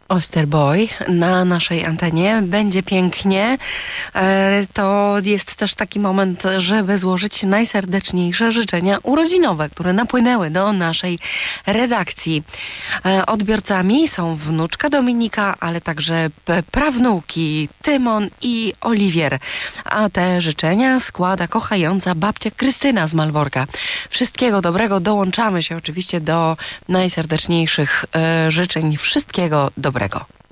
Osterboy na naszej antenie. Będzie pięknie. To jest też taki moment, żeby złożyć najserdeczniejsze życzenia urodzinowe, które napłynęły do naszej redakcji. Odbiorcami są wnuczka Dominika, ale także prawnuki Tymon i Oliwier. A te życzenia składa kochająca babcia Krystyna z Malborka. Wszystkiego dobrego. Dołączamy się oczywiście do najserdeczniejszych życzeń. Wszystkiego dobrego.